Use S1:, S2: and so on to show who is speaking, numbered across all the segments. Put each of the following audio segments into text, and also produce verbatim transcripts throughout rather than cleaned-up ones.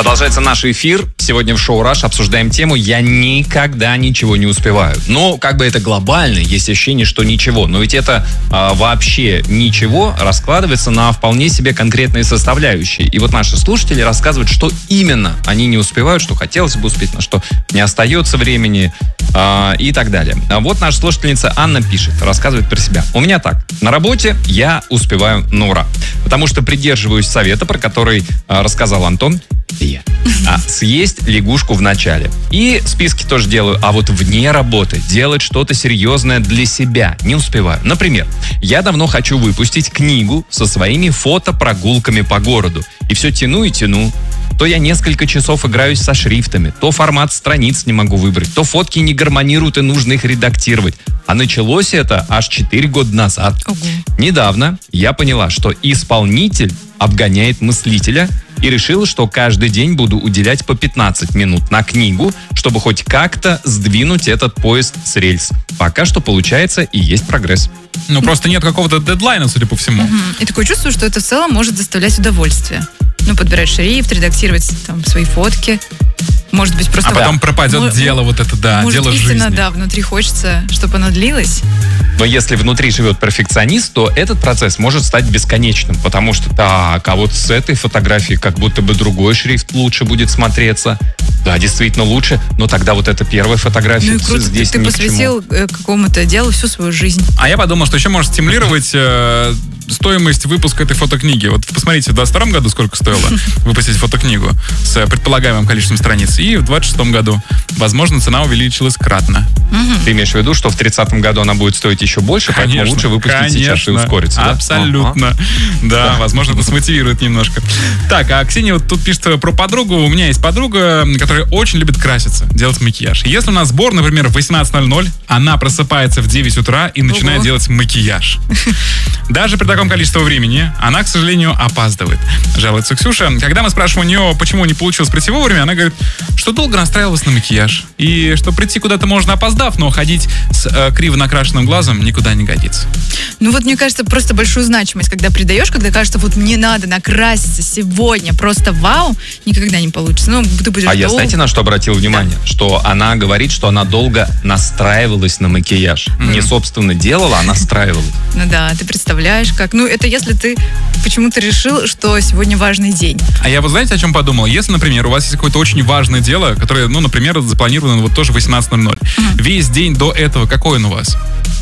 S1: Продолжается наш эфир. Сегодня в шоу «Раш» обсуждаем тему «Я никогда ничего не успеваю». Но как бы это глобально, есть ощущение, что ничего. Но ведь это а, вообще ничего раскладывается на вполне себе конкретные составляющие. И вот наши слушатели рассказывают, что именно они не успевают, что хотелось бы успеть, на что не остается времени а, и так далее. А вот наша слушательница Анна пишет, рассказывает про себя. У меня так. На работе я успеваю на ура. Потому что придерживаюсь совета, про который а, рассказал Антон. Я. А, съесть лягушку в начале. И списки тоже делаю. А вот вне работы делать что-то серьезное для себя не успеваю. Например, я давно хочу выпустить книгу со своими фотопрогулками по городу. И все тяну и тяну. То я несколько часов играюсь со шрифтами, то формат страниц не могу выбрать, то фотки не гармонируют и нужно их редактировать. А началось это аж четыре года назад. Ого. Недавно я поняла, что исполнитель обгоняет мыслителя, и решила, что каждый день буду уделять по пятнадцать минут на книгу, чтобы хоть как-то сдвинуть этот поезд с рельс. Пока что получается и есть прогресс.
S2: Ну, просто нет какого-то дедлайна, судя по всему.
S3: Угу. И такое чувство, что это в целом может доставлять удовольствие. Ну, подбирать шрифт, редактировать там свои фотки. Может быть, просто...
S2: А потом пропадет
S3: может,
S2: дело вот это, да,
S3: может,
S2: дело
S3: истина,
S2: жизни.
S3: да, внутри хочется, чтобы оно длилось.
S1: Но если внутри живет перфекционист, то этот процесс может стать бесконечным, потому что так, а вот с этой фотографии как будто бы другой шрифт лучше будет смотреться. Да, действительно лучше, но тогда вот эта первая фотография,
S3: ну и круто,
S1: здесь
S3: ты, ты посвятил какому-то делу всю свою жизнь.
S2: А я подумал, что еще может стимулировать э, стоимость выпуска этой фотокниги. Вот посмотрите, в двадцать втором году сколько стоило выпустить фотокнигу с предполагаемым количеством страниц, и в двадцать шестом году, возможно, цена увеличилась кратно.
S1: Угу. Ты имеешь в виду, что в тридцатом году она будет стоить еще больше, конечно, поэтому лучше выпустить конечно, сейчас и ускориться? Да?
S2: Абсолютно. Ага. Да, да, возможно, это смотивирует немножко. Так, а Ксения вот тут пишет про подругу. У меня есть подруга, которая очень любит краситься, делать макияж. Если у нас сбор, например, в восемнадцать ноль ноль, она просыпается в девять утра и начинает Ого. делать макияж. Даже при таком количестве времени она, к сожалению, опаздывает. Жалуется Ксюша. Когда мы спрашиваем у нее, почему не получилось прийти вовремя, она говорит, что долго настраивалась на макияж. И что прийти куда-то можно опоздав, но ходить с э, криво накрашенным глазом никуда не годится.
S3: Ну вот, мне кажется, просто большую значимость, когда придаешь, когда кажется, вот мне надо накраситься сегодня, просто вау, никогда не получится. Ну, ты будешь
S1: а
S3: долго...
S1: я, знаете, на что обратил внимание? Да. Что она говорит, что она долго настраивалась на макияж. Mm-hmm. Не, собственно, делала, а настраивалась.
S3: Ну да, ты представляешь, как... Ну, это если ты почему-то решил, что сегодня важный день.
S2: А я, вы знаете, о чем подумал? Если, например, у вас есть какое-то очень важное дело, которое, ну, например, запланировано вот тоже в восемнадцать ноль ноль. Mm-hmm. Весь день до этого какой он у вас?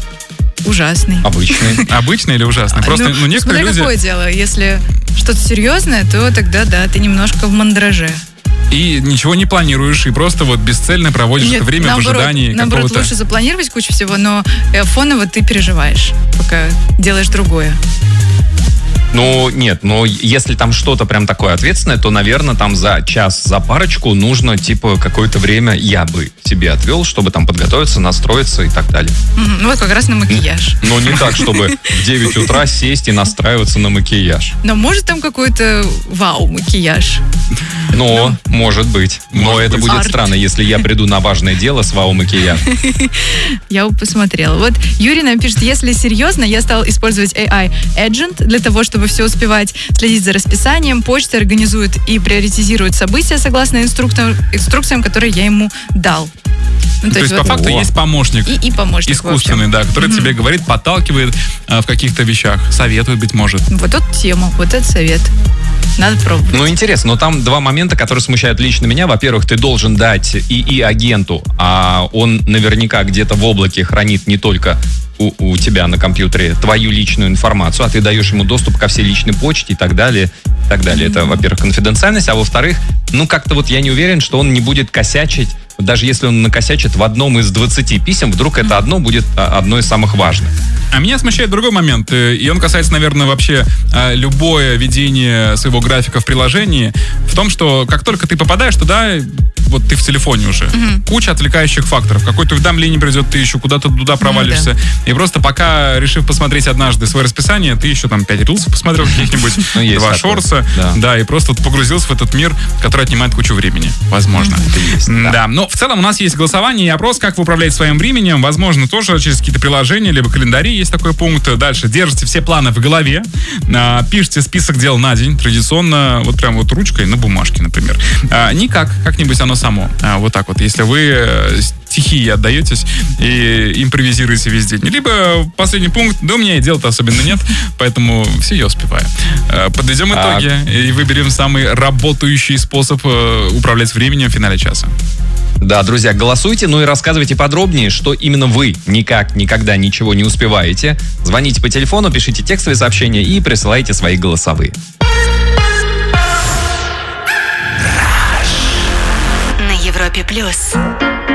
S3: Ужасный.
S1: Обычный.
S2: Обычный или ужасный? Просто, ну, ну некоторые
S3: смотря
S2: люди...
S3: какое дело. Если что-то серьезное, то тогда, да, ты немножко в мандраже.
S2: И ничего не планируешь, и просто вот бесцельно проводишь
S3: Нет,
S2: это время
S3: наоборот,
S2: в ожидании
S3: наоборот,
S2: какого-то...
S3: лучше запланировать кучу всего, но фоново ты переживаешь, пока делаешь другое.
S1: Ну, нет, но если там что-то прям такое ответственное, то, наверное, там за час, за парочку нужно, типа, какое-то время я бы себе отвел, чтобы там подготовиться, настроиться и так далее.
S3: Mm-hmm. Ну, вот как раз на макияж.
S1: Но не так, чтобы в девять утра сесть и настраиваться на макияж.
S3: Но может там какой-то вау-макияж?
S1: Но, ну, может быть. Но может это быть. будет Арт. странно, если я приду на важное дело с вау-макияжем.
S3: Я посмотрела. Вот Юрий нам пишет, если серьезно, я стал использовать эй ай-agent для того, чтобы все успевать, следить за расписанием. Почта организует и приоритизирует события согласно инструктам, инструкциям, которые я ему дал.
S2: Ну, то, то есть, есть вот, по факту о. есть помощник.
S3: И, и помощник
S2: искусственный, да, который mm-hmm. тебе говорит, подталкивает э, в каких-то вещах, советует, быть может.
S3: Вот это тема, вот этот совет. Надо пробовать.
S1: Ну, интересно, но там два момента, которые смущают лично меня. Во-первых, ты должен дать ИИ-агенту, а он наверняка где-то в облаке хранит не только у, у тебя на компьютере твою личную информацию, а ты даешь ему доступ ко всей личной почте и так далее. И так далее. Mm-hmm. Это, во-первых, конфиденциальность, а во-вторых, ну, как-то вот я не уверен, что он не будет косячить, даже если он накосячит в одном из двадцати писем, вдруг это одно будет одно из самых важных.
S2: А меня смущает другой момент, и он касается, наверное, вообще любое ведение своего графика в приложении, в том, что как только ты попадаешь туда, вот ты в телефоне уже. Угу. Куча отвлекающих факторов. Какое-то уведомление придет, ты еще куда-то туда провалишься. Ну, да. И просто пока, решив посмотреть однажды свое расписание, ты еще там пять рилсов посмотрел каких-нибудь, два шорца, да, и просто погрузился в этот мир, который отнимает кучу времени. Возможно. Да. Но в целом у нас есть голосование и опрос, как вы управляете своим временем. Возможно, тоже через какие-то приложения, либо календари есть такой пункт. Дальше держите все планы в голове, пишите список дел на день, традиционно, вот прям вот ручкой на бумажке, например. Никак, как-нибудь оно само. Вот так вот. Если вы стихии отдаетесь и импровизируете весь день. Либо последний пункт, да у меня и дела-то особенно нет, поэтому все я успеваю. Подведем итоги а... и выберем самый работающий способ управлять временем в финале часа.
S1: Да, друзья, голосуйте, ну и рассказывайте подробнее, что именно вы никак, никогда ничего не успеваете. Звоните по телефону, пишите текстовые сообщения и присылайте свои голосовые.
S4: На Европе плюс.